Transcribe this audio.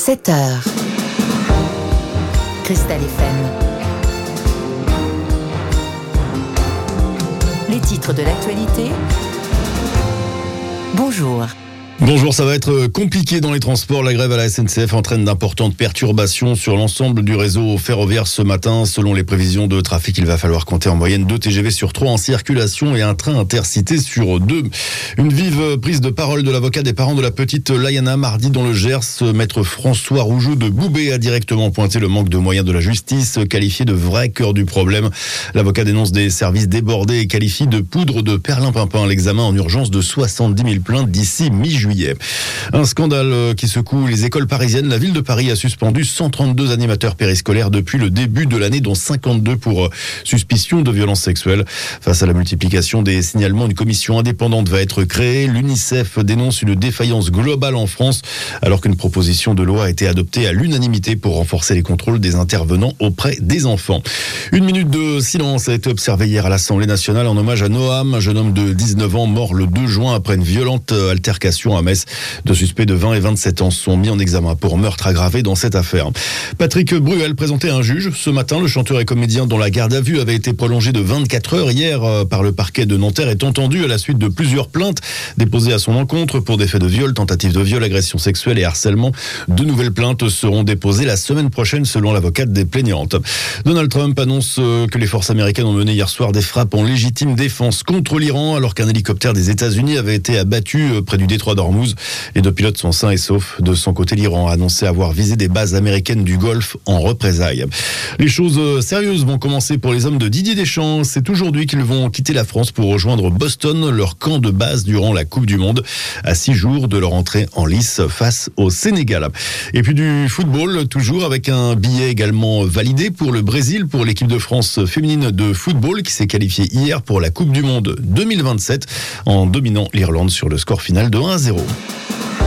7h. Cristal FM. Les titres de l'actualité. Bonjour. Bonjour, ça va être compliqué dans les transports. La grève à la SNCF entraîne d'importantes perturbations sur l'ensemble du réseau ferroviaire ce matin. Selon les prévisions de trafic, il va falloir compter en moyenne 2 TGV sur 3 en circulation et un train intercité sur 2. Une vive prise de parole de l'avocat des parents de la petite Layana mardi dans le Gers. Maître François Rougeau de Boubé a directement pointé le manque de moyens de la justice, qualifié de vrai cœur du problème. L'avocat dénonce des services débordés et qualifie de poudre de perlimpinpin l'examen en urgence de 70 000 plaintes d'ici mi-juillet. Un scandale qui secoue les écoles parisiennes. La ville de Paris a suspendu 132 animateurs périscolaires depuis le début de l'année, dont 52 pour suspicion de violences sexuelles. Face à la multiplication des signalements, une commission indépendante va être créée. L'UNICEF dénonce une défaillance globale en France, alors qu'une proposition de loi a été adoptée à l'unanimité pour renforcer les contrôles des intervenants auprès des enfants. Une minute de silence a été observée hier à l'Assemblée nationale en hommage à Noam, un jeune homme de 19 ans mort le 2 juin après une violente altercation à Metz. 2 suspects de 20 et 27 ans sont mis en examen pour meurtre aggravé dans cette affaire. Patrick Bruel présentait un juge ce matin. Le chanteur et comédien dont la garde à vue avait été prolongée de 24 heures hier par le parquet de Nanterre est entendu à la suite de plusieurs plaintes déposées à son encontre pour des faits de viol, tentative de viol, agression sexuelle et harcèlement. 2 nouvelles plaintes seront déposées la semaine prochaine selon l'avocate des plaignantes. Donald Trump annonce que les forces américaines ont mené hier soir des frappes en légitime défense contre l'Iran alors qu'un hélicoptère des États-Unis avait été abattu près du détroit d'Ormuz. Les 2 pilotes sont sains et saufs. De son côté, l'Iran a annoncé avoir visé des bases américaines du Golfe en représailles. Les choses sérieuses vont commencer pour les hommes de Didier Deschamps. C'est aujourd'hui qu'ils vont quitter la France pour rejoindre Boston, leur camp de base durant la Coupe du Monde, à 6 jours de leur entrée en lice face au Sénégal. Et puis du football, toujours avec un billet également validé pour le Brésil, pour l'équipe de France féminine de football qui s'est qualifiée hier pour la Coupe du Monde 2027 en dominant l'Irlande sur le score final de 1-0.